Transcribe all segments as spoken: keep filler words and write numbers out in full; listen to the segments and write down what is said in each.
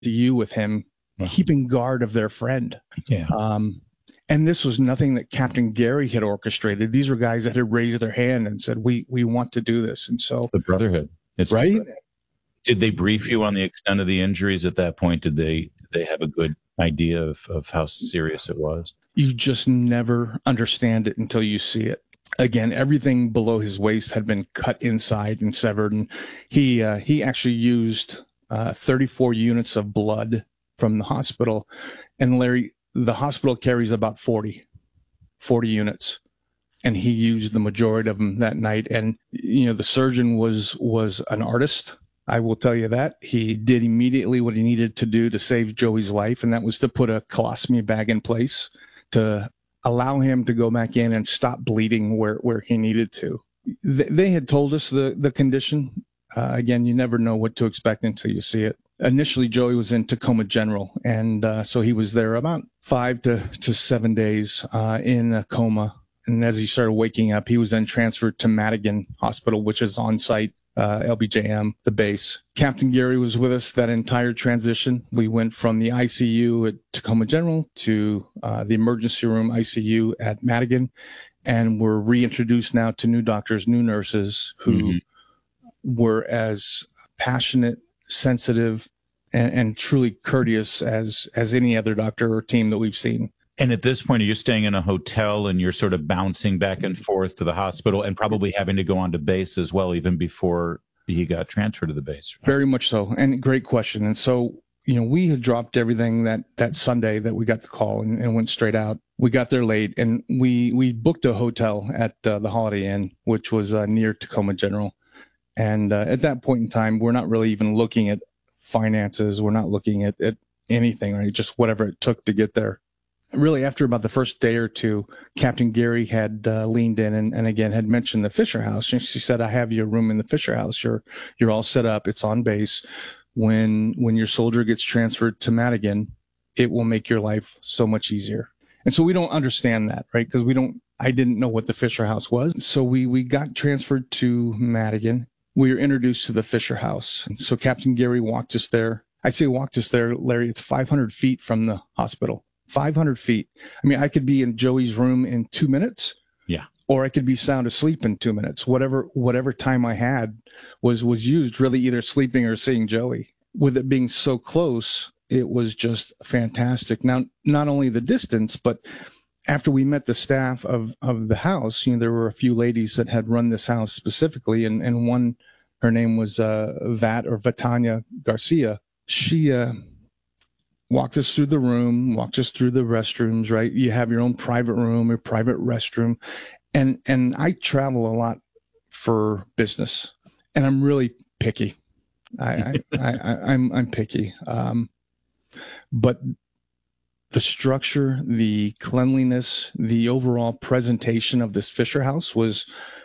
you with him, wow. keeping guard of their friend. Yeah. Um, and this was nothing that Captain Gary had orchestrated. These were guys that had raised their hand and said, we we want to do this. And so it's the brotherhood. It's right. The brotherhood. Did they brief you on the extent of the injuries at that point? Did they did they have a good idea of, of how serious it was? You just never understand it until you see it. Again, everything below his waist had been cut inside and severed. And he, uh, he actually used uh, thirty-four units of blood from the hospital. And Larry, the hospital carries about forty, forty units. And he used the majority of them that night. And, you know, the surgeon was, was an artist. I will tell you that. He did immediately what he needed to do to save Joey's life. And that was to put a colostomy bag in place to allow him to go back in and stop bleeding where, where he needed to. They, they had told us the, the condition. Uh, again, you never know what to expect until you see it. Initially, Joey was in Tacoma General, and uh, so he was there about five to, to seven days uh, in a coma. And as he started waking up, he was then transferred to Madigan Hospital, which is on site, uh, L B J M, the base. Captain Gary was with us that entire transition. We went from the I C U at Tacoma General to uh, the emergency room I C U at Madigan. And we're reintroduced now to new doctors, new nurses who mm-hmm. were as passionate, sensitive, and, and truly courteous as, as any other doctor or team that we've seen. And at this point, are you staying in a hotel and you're sort of bouncing back and forth to the hospital and probably having to go on to base as well, even before he got transferred to the base? Right? Very much so. And great question. And so, you know, we had dropped everything that, that Sunday that we got the call and, and went straight out. We got there late and we, we booked a hotel at uh, the Holiday Inn, which was uh, near Tacoma General. And uh, at that point in time, we're not really even looking at finances. We're not looking at, at anything, right? Just whatever it took to get there. Really, after about the first day or two, Captain Gary had uh, leaned in and, and again had mentioned the Fisher House. And she said, I have your room in the Fisher House. You're you're all set up. It's on base. When when your soldier gets transferred to Madigan, it will make your life so much easier. And so we don't understand that, right? Because we don't, I didn't know what the Fisher House was. So we we got transferred to Madigan. We were introduced to the Fisher House. And so Captain Gary walked us there. I say walked us there, Larry, it's five hundred feet from the hospital. five hundred feet. I mean, I could be in Joey's room in two minutes. Yeah. Or I could be sound asleep in two minutes. Whatever, whatever time I had was, was used really either sleeping or seeing Joey. With it being so close, it was just fantastic. Now, not only the distance, but after we met the staff of, of the house, you know, there were a few ladies that had run this house specifically. And, and one, her name was, uh, Vat or Vatanya Garcia. She, uh, walked us through the room, walked us through the restrooms, right? You have your own private room, your private restroom. And, and I travel a lot for business and I'm really picky. I, I, I, I I'm, I'm picky. Um, but the structure, the cleanliness, the overall presentation of this Fisher House was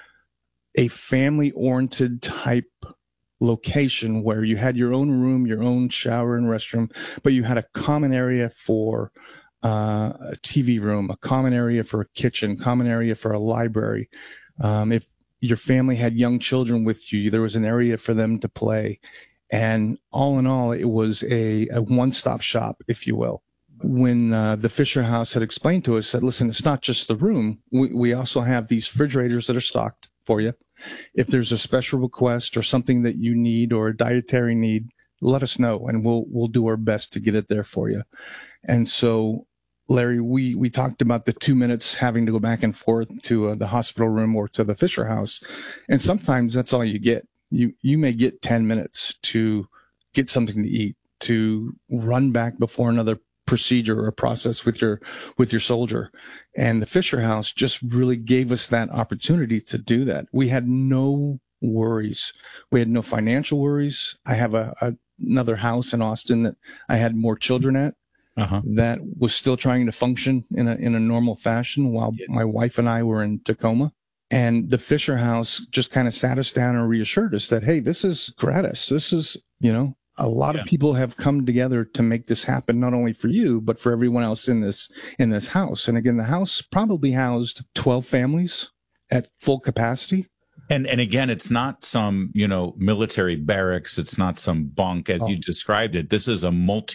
a family oriented type location where you had your own room, your own shower and restroom, but you had a common area for uh, a T V room, a common area for a kitchen, common area for a library. Um, if your family had young children with you, there was an area for them to play. And all in all, it was a, a one-stop shop, if you will. When uh, the Fisher House had explained to us that, listen, it's not just the room. We, we also have these refrigerators that are stocked for you. If there's a special request or something that you need or a dietary need, let us know and we'll we'll do our best to get it there for you. And so, Larry, we, we talked about the two minutes having to go back and forth to uh, the hospital room or to the Fisher House. And sometimes that's all you get. You, you may get ten minutes to get something to eat, to run back before another procedure or process with your with your soldier. And the Fisher House just really gave us that opportunity to do that. We had no worries. We had no financial worries. I have a, a another house in Austin that I had more children at uh-huh. that was still trying to function in a in a normal fashion while yeah. my wife and I were in Tacoma. And the Fisher House just kind of sat us down and reassured us that, hey, this is gratis. This is, you know, a lot yeah. of people have come together to make this happen, not only for you, but for everyone else in this, in this house. And again, the house probably housed twelve families at full capacity. And and again, it's not some, you know, military barracks. It's not some bunk as Oh. you described it. This is a multi